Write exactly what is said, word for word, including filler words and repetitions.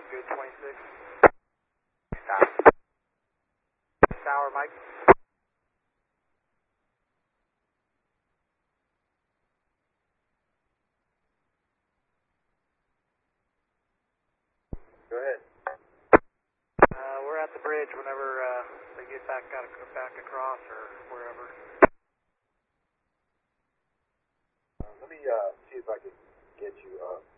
good, twenty-six. Stop. Tower, Mike. Go ahead. Uh, we're at the bridge whenever uh, they get back, got back across or wherever. Uh, let me uh, see if I can get you up.